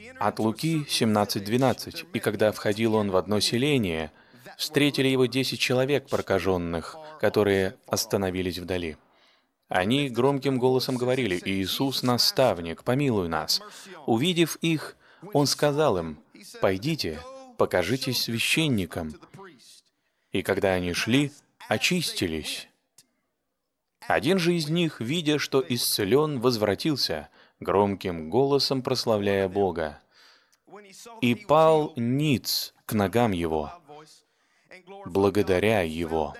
От Луки 17:12. «И когда входил он в одно селение, встретили его 10 человек прокаженных, которые остановились вдали. Они громким голосом говорили: «Иисус, наставник, помилуй нас». Увидев их, он сказал им: «Пойдите, покажитесь священникам». И когда они шли, очистились. Один же из них, видя, что исцелен, возвратился, громким голосом прославляя Бога, и пал ниц к ногам его, благодаря его.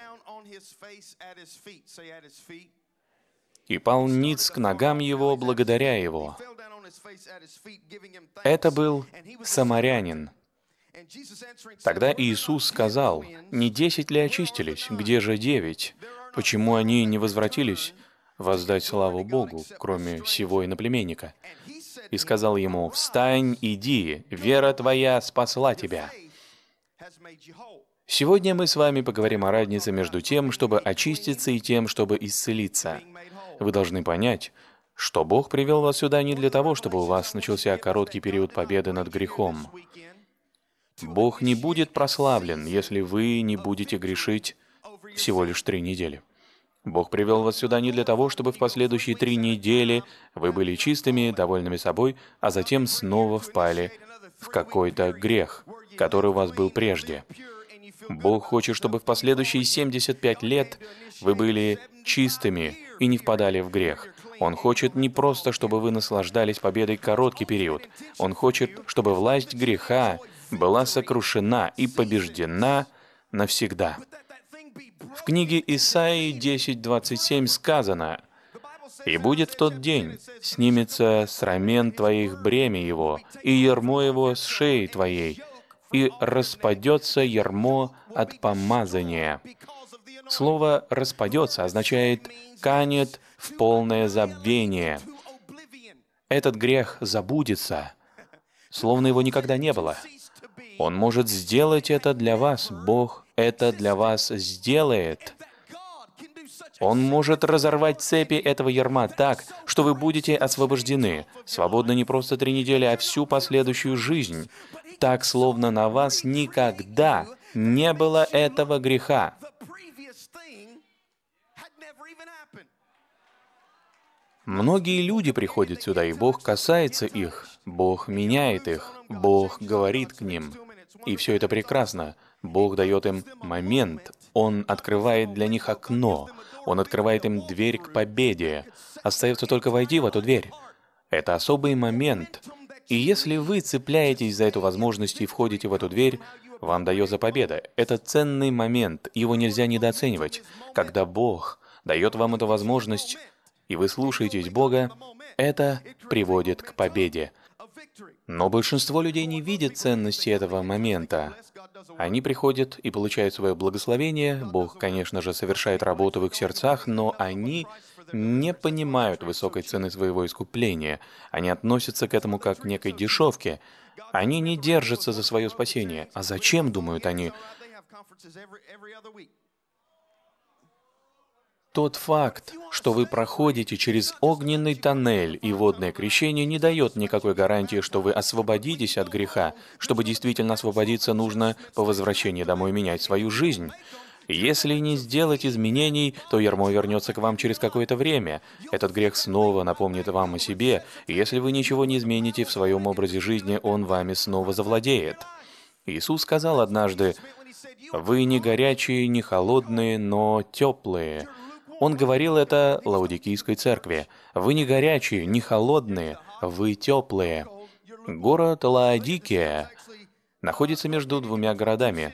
И пал ниц к ногам его, благодаря его. Это был самарянин. Тогда Иисус сказал: «Не 10 ли очистились? Где же 9? Почему они не возвратились воздать славу Богу, кроме сего иноплеменника?» И сказал ему: «Встань, иди, вера твоя спасла тебя». Сегодня мы с вами поговорим о разнице между тем, чтобы очиститься, и тем, чтобы исцелиться. Вы должны понять, что Бог привел вас сюда не для того, чтобы у вас начался короткий период победы над грехом. Бог не будет прославлен, если вы не будете грешить всего лишь 3 недели. Бог привел вас сюда не для того, чтобы в последующие 3 недели вы были чистыми, довольными собой, а затем снова впали в какой-то грех, который у вас был прежде. Бог хочет, чтобы в последующие 75 лет вы были чистыми и не впадали в грех. Он хочет не просто, чтобы вы наслаждались победой короткий период. Он хочет, чтобы власть греха была сокрушена и побеждена навсегда. В книге Исаии 10:27 сказано: «И будет в тот день, снимется с рамен твоих бремя его, и ярмо его с шеи твоей, и распадется ярмо от помазания». Слово «распадется» означает «канет в полное забвение». Этот грех забудется, словно его никогда не было. Он может сделать это для вас. Бог это для вас сделает. Он может разорвать цепи этого ярма так, что вы будете освобождены, свободны не просто 3 недели, а всю последующую жизнь, так, словно на вас никогда не было этого греха. Многие люди приходят сюда, и Бог касается их, Бог меняет их, Бог говорит к ним. И все это прекрасно. Бог дает им момент, Он открывает для них окно, Он открывает им дверь к победе. Остается только войти в эту дверь. Это особый момент. И если вы цепляетесь за эту возможность и входите в эту дверь, вам дается победа. Это ценный момент, его нельзя недооценивать. Когда Бог дает вам эту возможность, и вы слушаетесь Бога, это приводит к победе. Но большинство людей не видят ценности этого момента. Они приходят и получают свое благословение, Бог, конечно же, совершает работу в их сердцах, но они не понимают высокой цены своего искупления. Они относятся к этому как к некой дешевке. Они не держатся за свое спасение. А зачем, думают они? Тот факт, что вы проходите через огненный тоннель и водное крещение, не дает никакой гарантии, что вы освободитесь от греха. Чтобы действительно освободиться, нужно по возвращении домой менять свою жизнь. Если не сделать изменений, то ярмо вернется к вам через какое-то время. Этот грех снова напомнит вам о себе, и если вы ничего не измените в своем образе жизни, он вами снова завладеет. Иисус сказал однажды: «Вы не горячие, не холодные, но теплые». Он говорил это Лаодикийской церкви. «Вы не горячие, не холодные, вы теплые». Город Лаодикия находится между 2 городами.